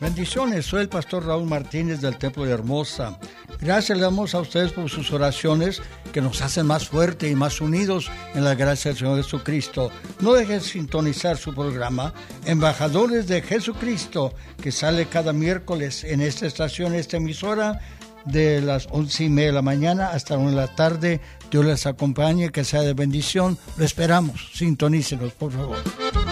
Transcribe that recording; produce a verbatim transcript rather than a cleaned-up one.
Bendiciones, soy el pastor Raúl Martínez del Templo de Hermosa. Gracias le damos a ustedes por sus oraciones que nos hacen más fuertes y más unidos en la gracia del Señor Jesucristo. No dejen de sintonizar su programa Embajadores de Jesucristo, que sale cada miércoles en esta estación, esta emisora, de las once y media de la mañana hasta una de la tarde. Dios les acompañe, que sea de bendición. Lo esperamos. Sintonícenos, por favor.